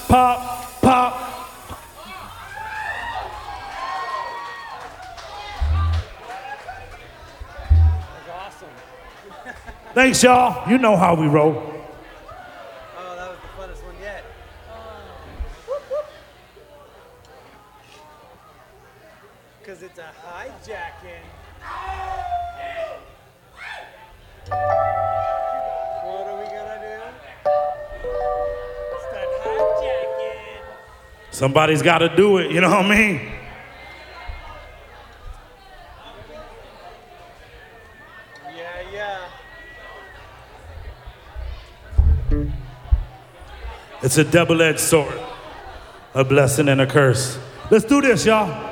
pop, pop. Thanks, y'all. You know how we roll. Oh, that was the funnest one yet. Because it's a hijacking. What are we gonna do? Start hijacking. Somebody's got to do it, you know what I mean? Yeah. It's a double-edged sword, a blessing and a curse. Let's do this, y'all.